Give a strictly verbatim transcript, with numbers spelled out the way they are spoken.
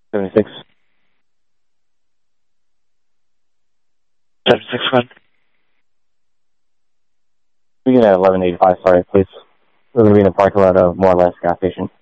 seventy-six. seventy-six, one. We can at eleven eighty-five, sorry, please. We're going to be in the parking lot of more or less gas station.